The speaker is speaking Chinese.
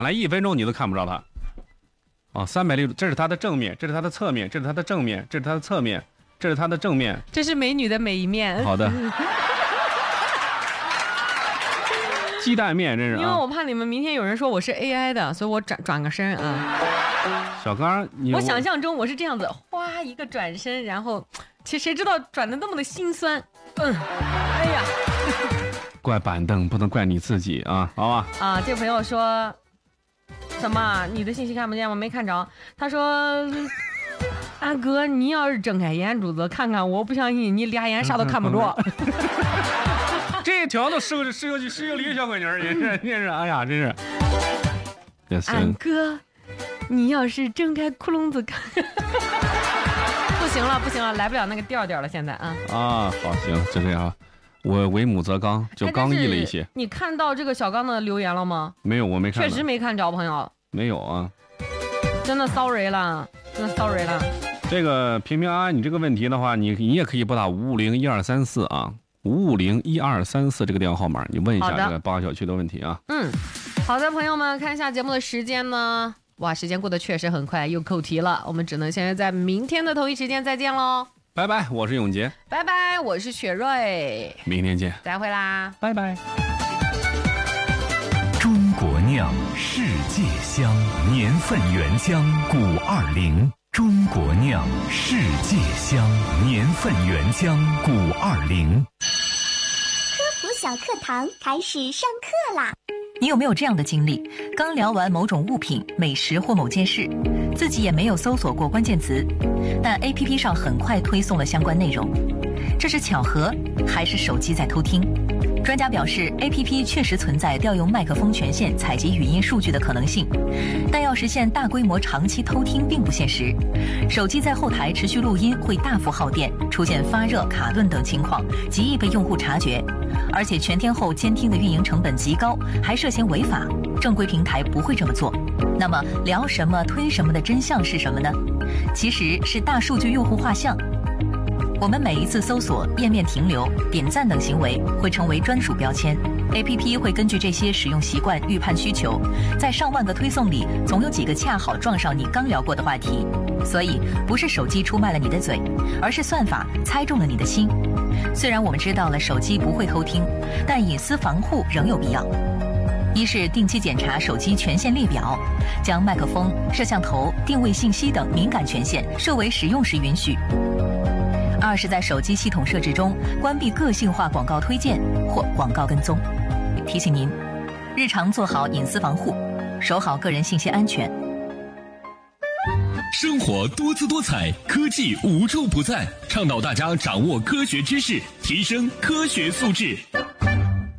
来1分钟你都看不着它。哦，360度，这是它的正面，这是它的侧面，这是它的正面，这是它的侧面，这是它的正面， 这是美女的每一面。 好的。鸡蛋面真是、 因为我怕你们明天有人说我是 AI 的，所以我转个身啊。 小刚， 我想象中我是这样子，哗一个转身，然后其实谁知道转的那么的心酸。哎呀， 怪板凳不能怪你自己啊，好吧？ 啊，这个朋友说怎么你的信息看不见吗？没看着。他说阿哥，你要是睁开眼珠子看看，我不相信你俩眼啥都看不着。 这条都是个理小闺女儿，也是，哎呀，真是。 俺哥，你要是睁开窟窿子看，不行了，来不了那个调了，现在啊。啊， 好，行，就这样。我为母则刚，就刚毅了一些。 你看到这个小刚的留言了吗？ 没有，我没看。 确实没看着，朋友。没有啊。 真的 sorry 了。 这个平平安安，你这个问题的话，你也可以拨打5501234啊。5501234这个电话号码，你问一下这个八小区的问题啊。 好的，朋友们，看一下节目的时间呢。哇，时间过得确实很快，又扣题了。我们只能现在在明天的同一时间再见喽。 拜拜，我是永杰。 拜拜，我是雪瑞。 明天见， 再会啦， 拜拜。 中国酿世界香，年份原浆520。中国酿世界香，年份原浆520。 科普小课堂开始上课啦！ 你有没有这样的经历？刚聊完某种物品、美食或某件事，自己也没有搜索过关键词，但 APP 上很快推送了相关内容。这是巧合，还是手机在偷听？专家表示 ，APP 确实存在调用麦克风权限采集语音数据的可能性，但要实现大规模长期偷听并不现实。手机在后台持续录音会大幅耗电，出现发热、卡顿等情况，极易被用户察觉。而且全天候监听的运营成本极高，还涉嫌违法，正规平台不会这么做。那么聊什么推什么的真相是什么呢？其实是大数据用户画像。我们每一次搜索、页面停留、点赞等行为会成为专属标签 ，APP 会根据这些使用习惯预判需求，在上万个推送里，总有几个恰好撞上你刚聊过的话题。所以，不是手机出卖了你的嘴，而是算法猜中了你的心。虽然我们知道了手机不会偷听，但隐私防护仍有必要。一是定期检查手机权限列表，将麦克风、摄像头、定位信息等敏感权限设为使用时允许。二是在手机系统设置中关闭个性化广告推荐或广告跟踪。提醒您，日常做好隐私防护，守好个人信息安全。 生活多姿多彩，科技无处不在，倡导大家掌握科学知识，提升科学素质。